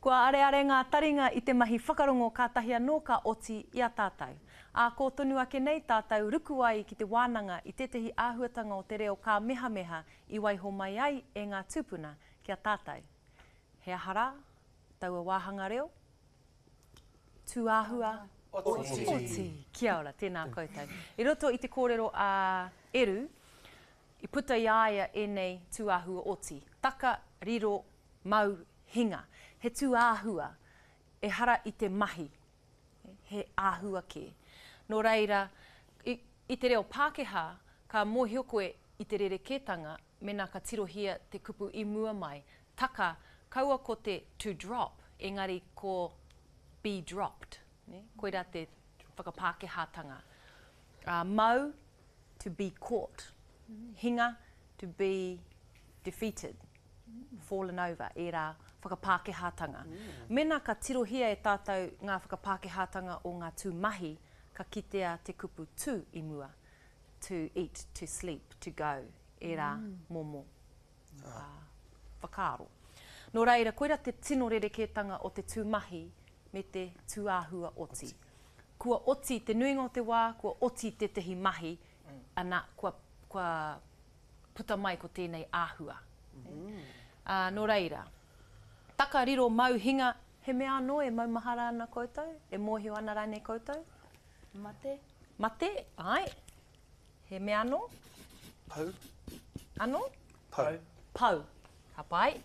Kua are ngā taringa i te mahi whakarongo kātahi anō ka oti i a tātou. Ko tonu ake nei tātou ruku ai ki te wānanga i tētahi āhuatanga o te reo ka meha meha i waiho mai ai e ngā tūpuna ki a tātou. He ahara, taua wāhanga reo, tūāhua oti. Kia ora, tēnā koutou. I roto i te kōrero a Eru, I puta i aia e nei tūāhua oti. Taka, riro, mau, hinga. He tūāhua e hara i te mahi. He āhua ke. Nō reira, i te reo Pākehā, ka mōhio koe i te rerekētanga, mena ka tirohia te kupu i mua mai. Taka, kaua ko te to drop, engari ko be dropped. Ne? Koira te whakapākehātanga. Mau, to be caught. Hinga, to be defeated. Fallen over, e rā whakapākehātanga. Mena ka tirohia e tātou ngā whakapākehātanga o ngā tūmahi, ka kitea te kupu tū i mua. To eat, to sleep, to go. E rā momo. Whakaaro. Nō reira, koira te tino rerekētanga o te tūmahi me te tūāhua oti. Kua oti te nuinga o te wā, kua oti te tehi mahi, ana kua puta mai ko tēnei āhua. Nō reira, taka riro mau hinga, he mea anō e maumahara ana koutou? E mōhio ana rānei koutou? Mate. Mate, ai. He mea anō? Pau. Anō? Pau. Pau. Ka pai.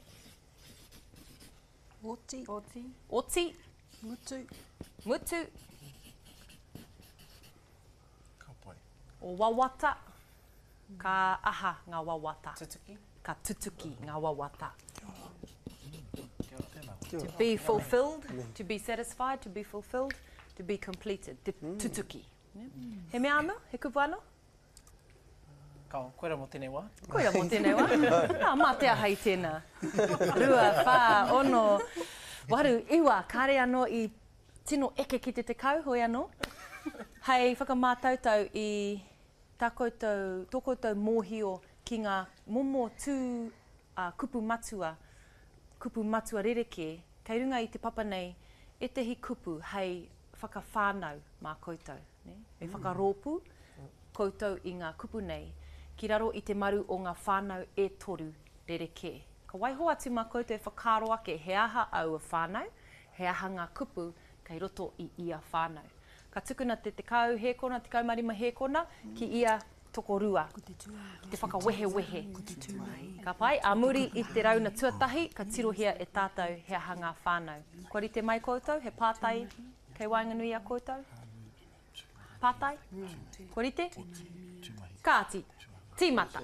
Oti. Oti. Oti. Mutu. Mutu. Ka pai. O wawata. Ka aha ngā wawata. Tutuki. Ka tutuki ngā wawata. Kia ora. To be fulfilled, to be satisfied, to be fulfilled, to be completed. Te tutuki. He mea anō? He kupu anō? Koira mo tēnei wā. Koira mo tēnei wā. Mā te aha i tēnā. Rua, whā, ono, waru, iwa, kāre anō i tino eke ki te kau, hoi anō. Hei whakamātautau i tō koutou mōhio ki ngā momo tū kupu matua rereke, kei runga i te papa nei, e tehi kupu hei whakawhānau mā koutou. Ne? Me whakarōpu koutou i ngā kupu nei, ki raro i te maru o ngā whānau e toru rereke. Ka waiho atu mā koutou e whakaro ake he aha au a whānau, he aha ngā kupu kei roto i ia whānau. Ka tukuna te kau hēkona, te kaumarima hēkona, ki ia tokorua, te whakawehe-wehe. Ka pai, a muri i te rauna tuatahi, ka tirohia e tātou he aha ngā whānau. Kua rite mai koutou, he pātai, kei wainganui a koutou? Pātai? Kua rite? Kāti, tīmata.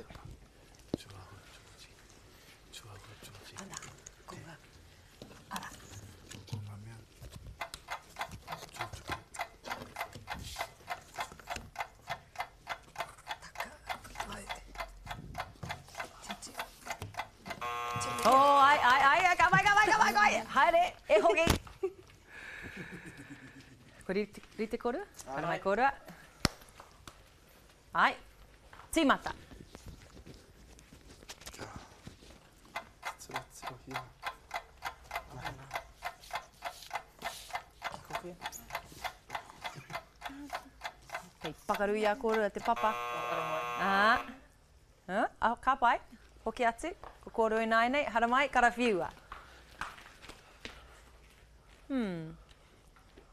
Ai, haere, e hoki. Ko rite korua? Karamai korua. Ai, tīmata. Tirohia. Hei, pakaru i a korua te papa. Ka pai, hoki atu, ko korua i nai nei, hara mai, karawhiua.